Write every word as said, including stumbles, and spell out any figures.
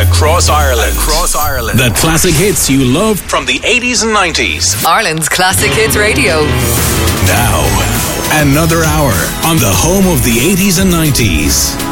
across Ireland. Across Ireland. The classic hits you love from the eighties and nineties. Ireland's Classic Hits Radio. Now, another hour on the home of the eighties and nineties.